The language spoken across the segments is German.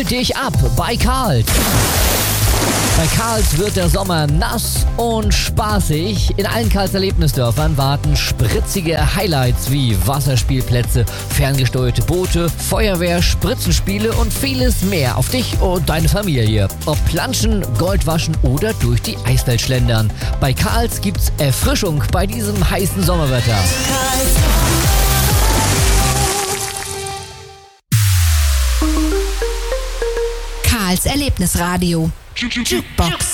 dich ab bei Karls. Bei Karls wird der Sommer nass und spaßig. In allen Karls Erlebnisdörfern warten spritzige Highlights wie Wasserspielplätze, ferngesteuerte Boote, Feuerwehr, Spritzenspiele und vieles mehr auf dich und deine Familie. Ob Planschen, Goldwaschen oder durch die Eiswelt schlendern. Bei Karls gibt's Erfrischung bei diesem heißen Sommerwetter. Karls Erlebnisradio. Jukebox.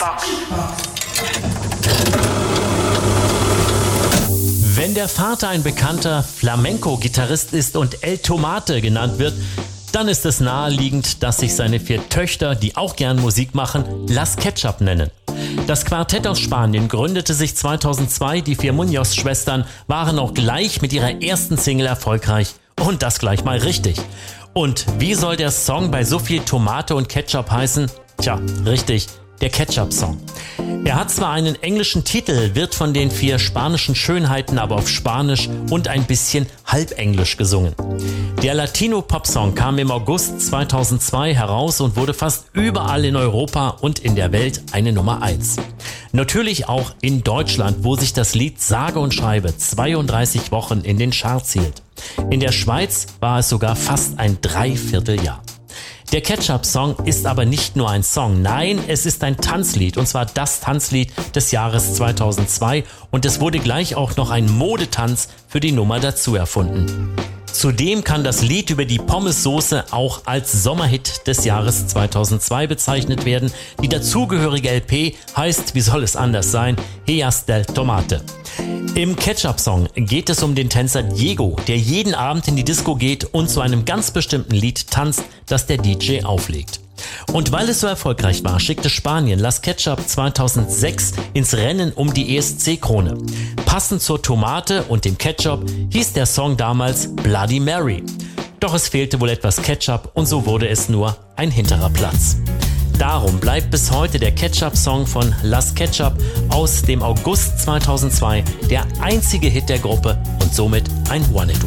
Wenn der Vater ein bekannter Flamenco-Gitarrist ist und El Tomate genannt wird, dann ist es naheliegend, dass sich seine 4 Töchter, die auch gern Musik machen, Las Ketchup nennen. Das Quartett aus Spanien gründete sich 2002, die 4 Munoz-Schwestern waren auch gleich mit ihrer ersten Single erfolgreich und das gleich mal richtig. Und wie soll der Song bei so viel Tomate und Ketchup heißen? Tja, richtig, der Ketchup-Song. Er hat zwar einen englischen Titel, wird von den 4 spanischen Schönheiten aber auf Spanisch und ein bisschen halbenglisch gesungen. Der Latino-Pop-Song kam im August 2002 heraus und wurde fast überall in Europa und in der Welt eine Nummer 1. Natürlich auch in Deutschland, wo sich das Lied sage und schreibe 32 Wochen in den Charts hielt. In der Schweiz war es sogar fast ein Dreivierteljahr. Der Ketchup-Song ist aber nicht nur ein Song, nein, es ist ein Tanzlied und zwar das Tanzlied des Jahres 2002 und es wurde gleich auch noch ein Modetanz für die Nummer dazu erfunden. Zudem kann das Lied über die Pommessoße auch als Sommerhit des Jahres 2002 bezeichnet werden. Die dazugehörige LP heißt, wie soll es anders sein, Ellas del Tomate. Im Ketchup-Song geht es um den Tänzer Diego, der jeden Abend in die Disco geht und zu einem ganz bestimmten Lied tanzt, das der DJ auflegt. Und weil es so erfolgreich war, schickte Spanien Las Ketchup 2006 ins Rennen um die ESC-Krone. Passend zur Tomate und dem Ketchup hieß der Song damals Bloody Mary. Doch es fehlte wohl etwas Ketchup und so wurde es nur ein hinterer Platz. Darum bleibt bis heute der Ketchup-Song von Las Ketchup aus dem August 2002 der einzige Hit der Gruppe und somit ein One-Hit.